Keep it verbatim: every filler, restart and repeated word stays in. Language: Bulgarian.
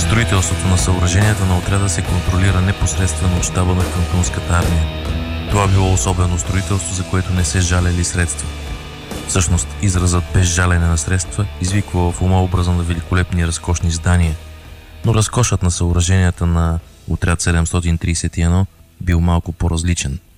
Строителството на съоръженията на отряда се контролира непосредствено от щаба на кантонската армия. Това било особено строителство, за което не се жалели средства. Всъщност, изразът без жалене на средства извиква в ума образа на великолепни разкошни здания, но разкошът на съоръженията на отряд седемстотин тридесет и едно бил малко по-различен.